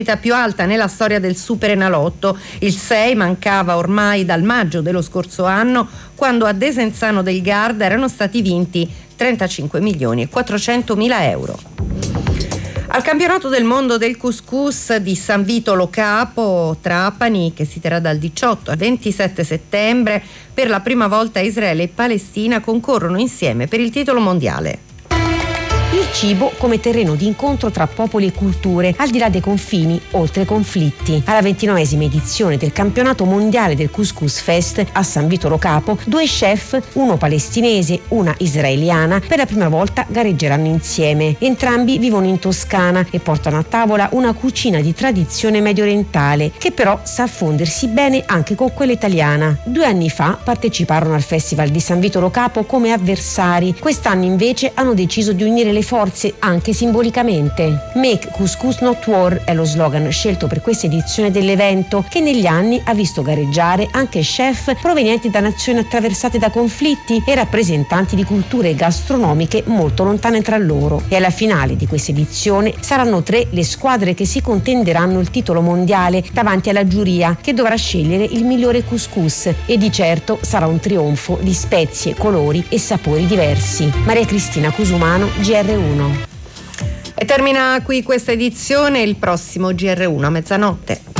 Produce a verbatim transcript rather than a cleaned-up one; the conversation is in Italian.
più alta nella storia del Superenalotto. Il sei mancava ormai dal maggio dello scorso anno, quando a Desenzano del Garda erano stati vinti trentacinque milioni e quattrocentomila euro. Al campionato del mondo del couscous di San Vito Lo Capo, Trapani, che si terrà dal diciotto al ventisette settembre, per la prima volta Israele e Palestina concorrono insieme per il titolo mondiale. Il cibo come terreno di incontro tra popoli e culture, al di là dei confini, oltre i conflitti. Alla ventinovesima edizione del campionato mondiale del Couscous Fest a San Vito Lo Capo, due chef, uno palestinese, una israeliana, per la prima volta gareggeranno insieme. Entrambi vivono in Toscana e portano a tavola una cucina di tradizione mediorientale, che però sa fondersi bene anche con quella italiana. Due anni fa parteciparono al Festival di San Vito Lo Capo come avversari. Quest'anno invece hanno deciso di unire le forze anche simbolicamente. Make Couscous Not War è lo slogan scelto per questa edizione dell'evento, che negli anni ha visto gareggiare anche chef provenienti da nazioni attraversate da conflitti e rappresentanti di culture gastronomiche molto lontane tra loro. E alla finale di questa edizione saranno tre le squadre che si contenderanno il titolo mondiale davanti alla giuria, che dovrà scegliere il migliore couscous, e di certo sarà un trionfo di spezie, colori e sapori diversi. Maria Cristina Cusumano, G R uno. E termina qui questa edizione, il prossimo G R uno a mezzanotte.